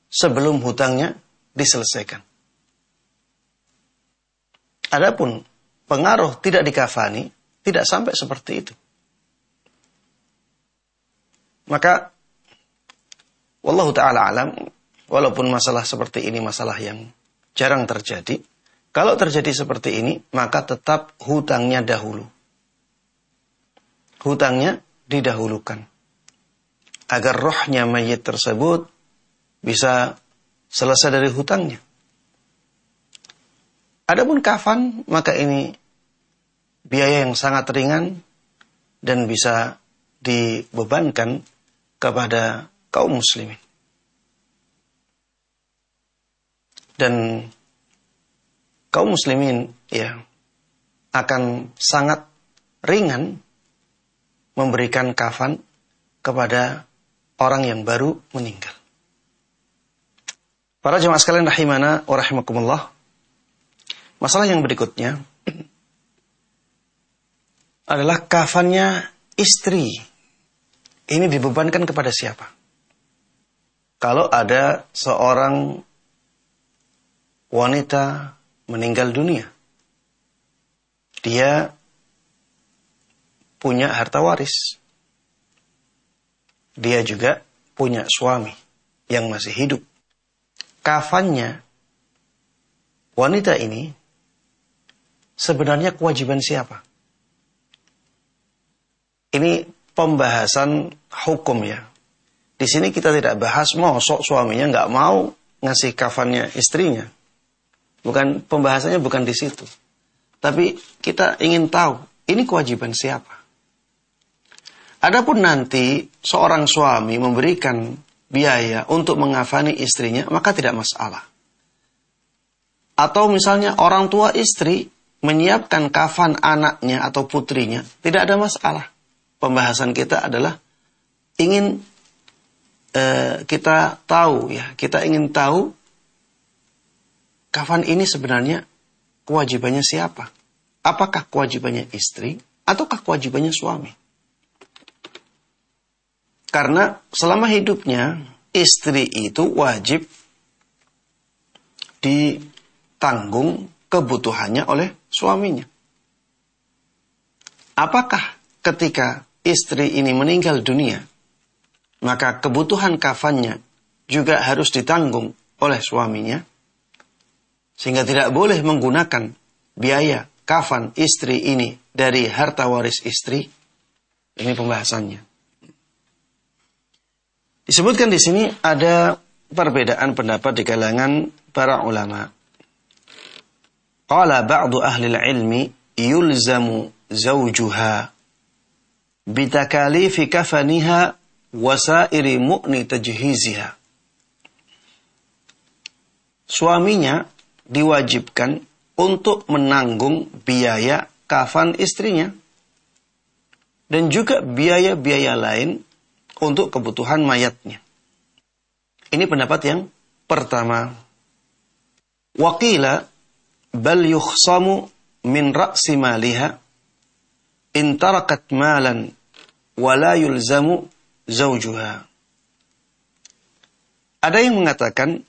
sebelum hutangnya diselesaikan. Adapun pengaruh tidak dikafani, tidak sampai seperti itu. Maka wallahu ta'ala alam, walaupun masalah seperti ini masalah yang jarang terjadi, kalau terjadi seperti ini, maka tetap hutangnya dahulu. Hutangnya didahulukan. Agar rohnya mayit tersebut bisa selesai dari hutangnya. Adapun kafan, maka ini biaya yang sangat ringan dan bisa dibebankan kepada kaum muslimin. Dan kaum muslimin akan sangat ringan memberikan kafan kepada orang yang baru meninggal. Para jemaah sekalian rahimana wa rahimakumullah. Masalah yang berikutnya adalah kafannya istri. Ini dibebankan kepada siapa? Kalau ada seorang wanita meninggal dunia, dia punya harta waris. Dia juga punya suami yang masih hidup. Kafannya wanita ini sebenarnya kewajiban siapa? Ini pembahasan hukum ya. Di sini kita tidak bahas mosok suaminya nggak mau ngasih kafannya istrinya. Pembahasannya bukan di situ. Tapi kita ingin tahu ini kewajiban siapa. Adapun nanti seorang suami memberikan biaya untuk mengafani istrinya, maka tidak masalah. Atau misalnya orang tua istri menyiapkan kafan anaknya atau putrinya, tidak ada masalah. Pembahasan kita adalah ingin kita ingin tahu kafan ini sebenarnya kewajibannya siapa? Apakah kewajibannya istri ataukah kewajibannya suami? Karena selama hidupnya istri itu wajib ditanggung kebutuhannya oleh suaminya. Apakah ketika istri ini meninggal dunia, maka kebutuhan kafannya juga harus ditanggung oleh suaminya, sehingga tidak boleh menggunakan biaya kafan istri ini dari harta waris istri? Ini pembahasannya. Disebutkan di sini ada perbedaan pendapat di kalangan para ulama. Qala ba'du ahli al-ilmi yulzamu zawjuha bitakalifi kafaniha wasairi mu'ni tajhiziha. Suaminya diwajibkan untuk menanggung biaya kafan istrinya dan juga biaya-biaya lain untuk kebutuhan mayatnya. Ini pendapat yang pertama. Waqila bal yukhsamu min ra'si maliha in tarakat malan wa la yulzamu zawjuha. Ada yang mengatakan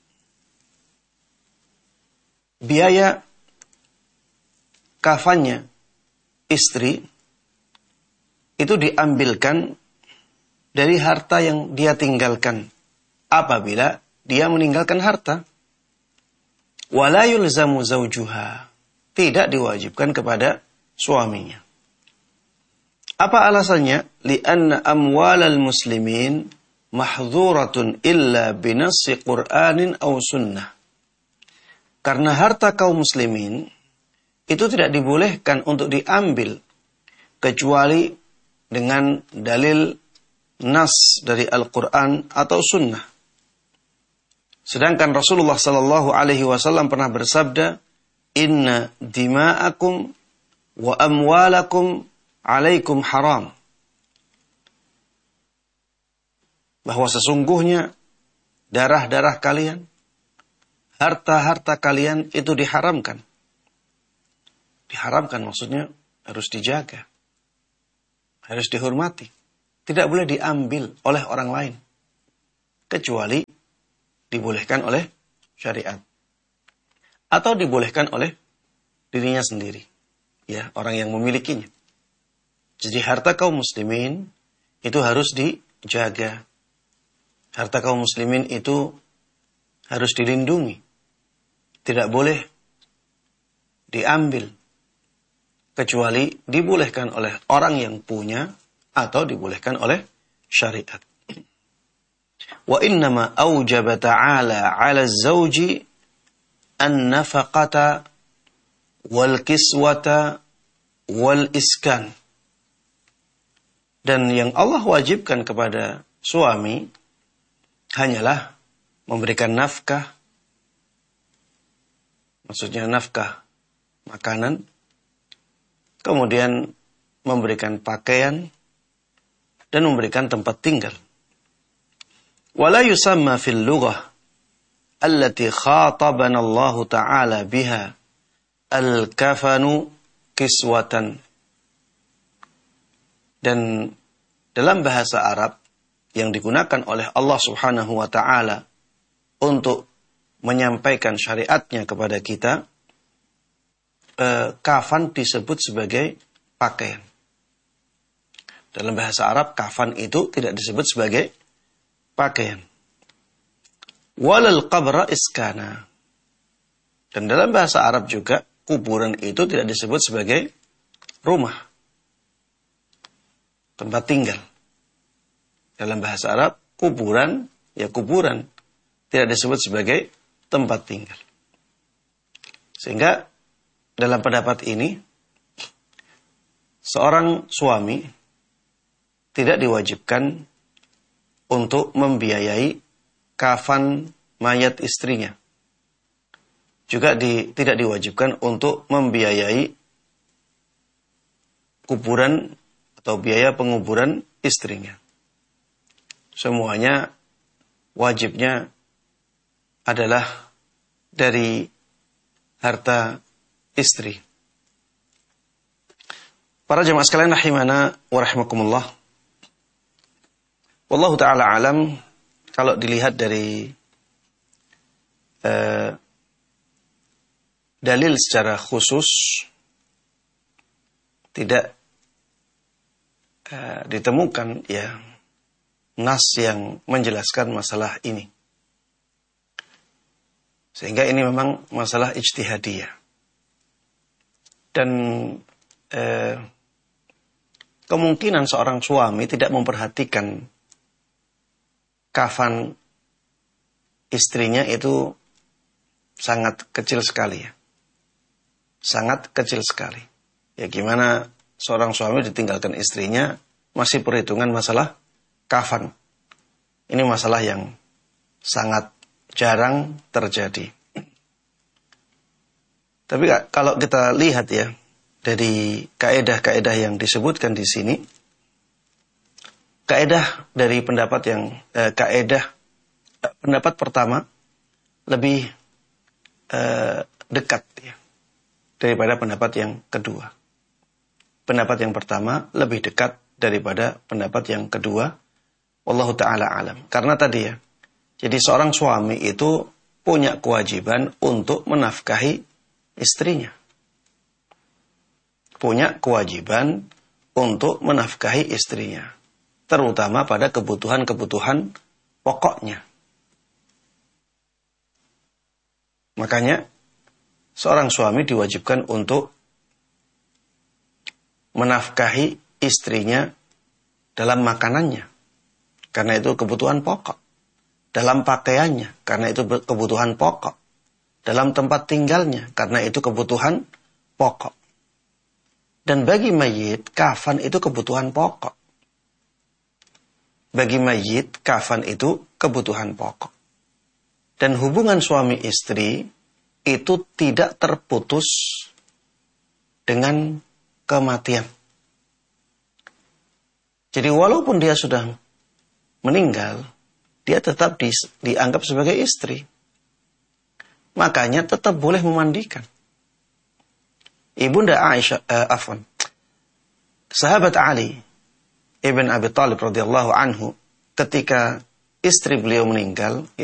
biaya kafannya istri itu diambilkan dari harta yang dia tinggalkan apabila dia meninggalkan harta. Wala yulzamu zawjuha, tidak diwajibkan kepada suaminya. Apa alasannya? Lianna amwalal muslimin mahdzuratun illa binassi Qur'anin aw sunnah. Karena harta kaum muslimin itu tidak dibolehkan untuk diambil kecuali dengan dalil nas dari Al-Quran atau sunnah. Sedangkan Rasulullah sallallahu alaihi wasallam pernah bersabda, "Inna dima'akum wa amwalakum alaikum haram." Bahwa sesungguhnya darah-darah kalian, harta-harta kalian itu diharamkan. Diharamkan maksudnya harus dijaga, harus dihormati. Tidak boleh diambil oleh orang lain. Kecuali dibolehkan oleh syariat. Atau dibolehkan oleh dirinya sendiri. Ya, orang yang memilikinya. Jadi harta kaum muslimin itu harus dijaga. Harta kaum muslimin itu harus dilindungi. Tidak boleh diambil. Kecuali dibolehkan oleh orang yang punya atau dibolehkan oleh syariat. Wa innama awjaba ta'ala 'ala az-zawji an-nafaqata wal kiswata wal iskan. Dan yang Allah wajibkan kepada suami hanyalah memberikan nafkah, maksudnya nafkah makanan, kemudian memberikan pakaian, dan memberikan tempat tinggal. Wala yusamma fil lughah allati khatabana Allah Ta'ala biha al-kafanu kiswatan. Dan dalam bahasa Arab yang digunakan oleh Allah Subhanahu wa Ta'ala untuk menyampaikan syariatnya kepada kita, kafan disebut sebagai pakaian. Dalam bahasa Arab, kafan itu tidak disebut sebagai pakaian. Walal qabra iskana. Dan dalam bahasa Arab juga, kuburan itu tidak disebut sebagai rumah, tempat tinggal. Dalam bahasa Arab, kuburan, ya kuburan, tidak disebut sebagai tempat tinggal. Sehingga dalam pendapat ini, seorang suami tidak diwajibkan untuk membiayai kafan mayat istrinya. Juga tidak diwajibkan untuk membiayai kuburan atau biaya penguburan istrinya. Semuanya wajibnya adalah dari harta istri. Para jemaah sekalian rahimana wa rahimakumullah. Wallahu ta'ala alam, kalau dilihat dari dalil secara khusus tidak ditemukan ya nas yang menjelaskan masalah ini. Sehingga ini memang masalah ijtihadiyah. Dan kemungkinan seorang suami tidak memperhatikan kafan istrinya itu sangat kecil sekali ya. Sangat kecil sekali. Ya gimana seorang suami ditinggalkan istrinya masih perhitungan masalah kafan. Ini masalah yang sangat jarang terjadi. Tapi kalau kita lihat ya dari kaedah-kaedah yang disebutkan di sini, kaedah dari pendapat yang pendapat pertama lebih dekat ya daripada pendapat yang kedua. Pendapat yang pertama lebih dekat daripada pendapat yang kedua. Wallahu ta'ala alam. Karena tadi ya, jadi seorang suami itu punya kewajiban untuk menafkahi istrinya. Punya kewajiban untuk menafkahi istrinya. Terutama pada kebutuhan-kebutuhan pokoknya. Makanya seorang suami diwajibkan untuk menafkahi istrinya dalam makanannya. Karena itu kebutuhan pokok. Dalam pakaiannya, karena itu kebutuhan pokok. Dalam tempat tinggalnya, karena itu kebutuhan pokok. Dan bagi mayit, kafan itu kebutuhan pokok. Bagi mayit, kafan itu kebutuhan pokok. Dan hubungan suami istri itu tidak terputus dengan kematian. Jadi walaupun dia sudah meninggal, dia tetap dianggap sebagai istri. Makanya tetap boleh memandikan. Ibunda Aisyah, sahabat Ali ibn Abi Thalib radhiyallahu anhu, ketika istri beliau meninggal,